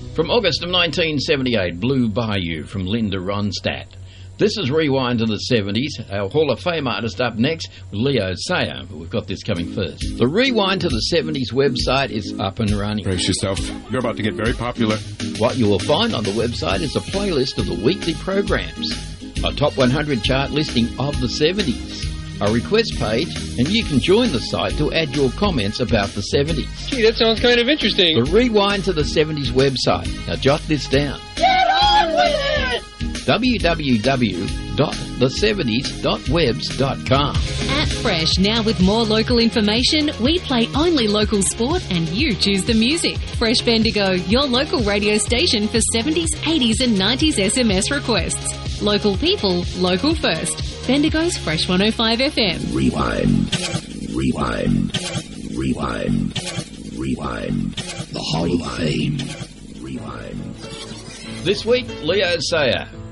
From August of 1978, Blue Bayou from Linda Ronstadt. This is Rewind to the 70s. Our Hall of Fame artist up next, Leo Sayer. But we've got this coming first. The Rewind to the 70s website is up and running. Brace yourself. You're about to get very popular. What you will find on the website is a playlist of the weekly programs, a top 100 chart listing of the 70s, a request page, and you can join the site to add your comments about the 70s. Gee, that sounds kind of interesting. The Rewind to the 70s website. Now jot this down. Get on with it! www.the70s.webs.com. At Fresh, now with more local information, we play only local sport and you choose the music. Fresh Bendigo, your local radio station for 70s, 80s and 90s SMS requests. Local people, local first. Bendigo's Fresh 105 FM. Rewind. The Hall of Fame. Rewind. This week, Leo Sayer.